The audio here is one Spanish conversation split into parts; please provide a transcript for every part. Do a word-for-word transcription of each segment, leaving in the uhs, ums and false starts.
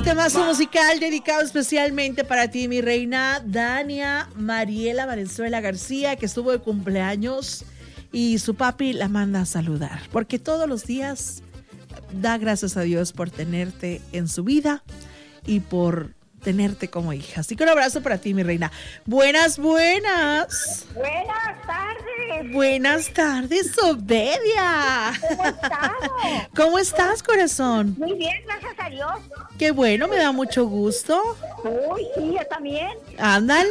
temazo musical dedicado especialmente para ti, mi reina Dania Mariela Valenzuela García, que estuvo de cumpleaños y su papi la manda a saludar, porque todos los días da gracias a Dios por tenerte en su vida y por tenerte como hija. Así que un abrazo para ti, mi reina. Buenas, buenas. Buenas tardes. Buenas tardes, Obedia. ¿Cómo estás? ¿Cómo estás, corazón? Muy bien, gracias a Dios. Qué bueno, me da mucho gusto. Uy, sí, yo también. Ándale.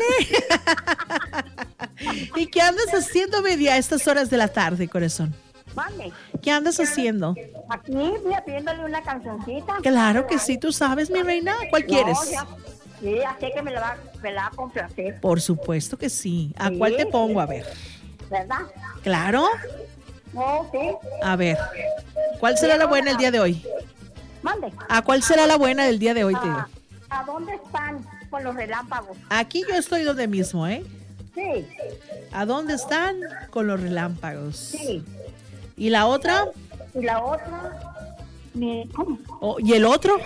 ¿Y qué andas haciendo, Obedia, a estas horas de la tarde, corazón? Mande. ¿Qué andas haciendo? Aquí, mira, pidiéndole una cancioncita. Claro que sí, tú sabes, mi reina. ¿Cuál No, quieres? ya, sí, ya sé que me la va, me la va a complacer, Por supuesto que sí. ¿A Sí, cuál te pongo? sí. A ver. ¿verdad? Claro. No, sí. A ver. ¿Cuál será la buena el día de hoy? Mande. ¿A cuál será la buena del día de hoy, te digo? ¿A, ¿A dónde están con los relámpagos? Aquí yo estoy donde mismo, ¿eh? Sí, ¿A dónde están con los relámpagos? sí. ¿Y la otra? Y la otra, me, ¿cómo? Oh, ¿y el otro?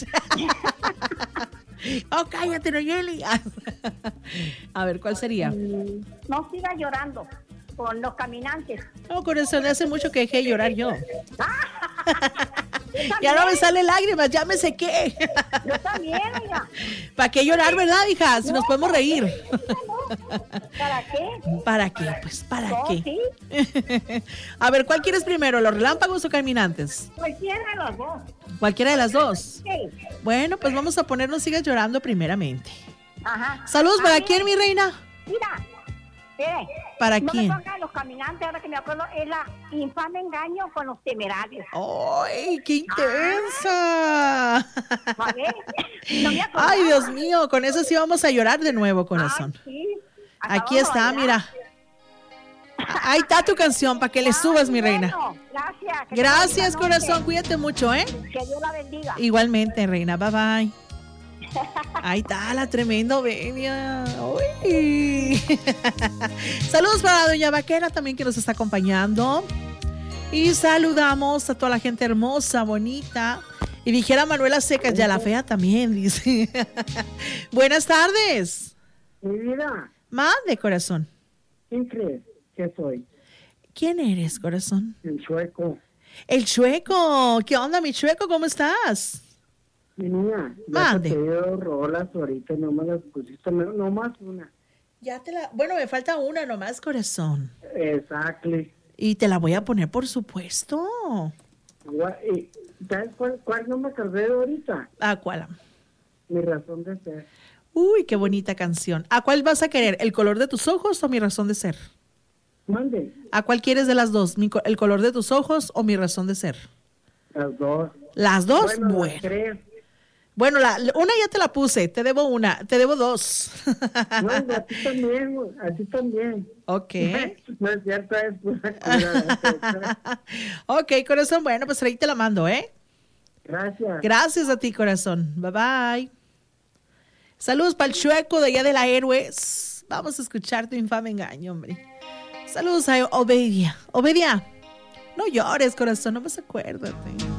Oh, cállate, Noyeli. A ver, ¿cuál sería? Mm, No siga llorando con los caminantes. No, corazón, hace mucho que dejé de llorar yo. Yo Ya no me también, salen lágrimas, ya me sequé. Yo también, oiga. ¿Para qué llorar, verdad, hija? Si nos podemos reír. ¿Para qué? ¿Para qué? Pues, ¿para No, qué? sí, A ver, ¿cuál quieres primero, los relámpagos o caminantes? cualquiera de los dos. Cualquiera de las dos. Sí. Bueno, pues vamos a ponernos Sigas Llorando primeramente. Ajá. Saludos, Ah, ¿para mire, quién, mi reina? Mira, mire. ¿Para no quién? me pongan los caminantes, ahora que me acuerdo, es la infame engaño con los temerarios. ¡Ay, qué intensa! ¿Vale? No me acordaba. Ay, Dios mío, con eso sí vamos a llorar de nuevo, corazón. Ay, sí. Aquí Acabamos de está, bailar. mira. Ahí está tu canción para que le subas, Ay, mi reina. bueno, gracias. que Gracias, tenga linda corazón. noche. Cuídate mucho, ¿eh? Que Dios la bendiga. Igualmente, reina. Bye, bye. Ahí está la tremenda Obedia. Uy. Saludos para doña Vaquera también que nos está acompañando. Y saludamos a toda la gente hermosa, bonita. Y dijera Manuela Secas, ya la fea también, dice. Buenas tardes. Mi vida, Mande, corazón. ¿quién crees que soy? ¿Quién eres, corazón? El chueco. El Chueco. ¿Qué onda, mi Chueco? ¿Cómo estás? Mi niña, ya Mande. te he pedido rolas ahorita, no me las pusiste, no, no más una. Ya te la... Bueno, me falta una nomás, corazón. Exacto. Y te la voy a poner, por supuesto. Gua- y, ¿Sabes cuál, cuál no me acordé de ahorita? ¿A cuál? Mi razón de ser. Uy, qué bonita canción. ¿A cuál vas a querer? ¿El color de tus ojos o mi razón de ser? Mande, ¿A cuál quieres de las dos? ¿Mi co- ¿El color de tus ojos o mi razón de ser? las dos. ¿Las dos? Bueno, las Bueno. tres. Bueno, la, una ya te la puse. Te debo una. Te debo dos. No, a ti también, a ti también. Ok. No es cierto, es pura cura. Ok, corazón. Bueno, pues ahí te la mando, ¿eh? Gracias. Gracias a ti, corazón. Bye, bye. Saludos para el Chueco de allá de la Héroes. Vamos a escuchar tu infame engaño, hombre. Saludos a Obedia. Obedia, no llores, corazón, no más acuérdate.